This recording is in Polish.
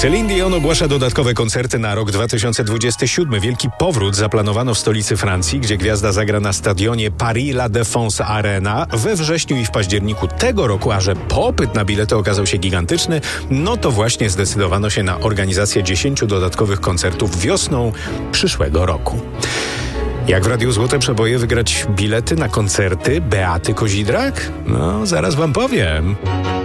Celine Dion ogłasza dodatkowe koncerty na rok 2027. Wielki powrót zaplanowano w stolicy Francji, gdzie gwiazda zagra na stadionie Paris La Défense Arena we wrześniu i w październiku tego roku, a że popyt na bilety okazał się gigantyczny, no to właśnie zdecydowano się na organizację 10 dodatkowych koncertów wiosną przyszłego roku. Jak w Radiu Złote Przeboje wygrać bilety na koncerty Beaty Kozidrak? No, zaraz wam powiem.